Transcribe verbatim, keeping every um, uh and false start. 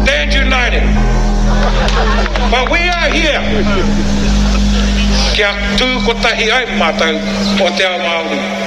Stand united. But we are here. Kia tū ko tahi ai mātou o te ao Māori.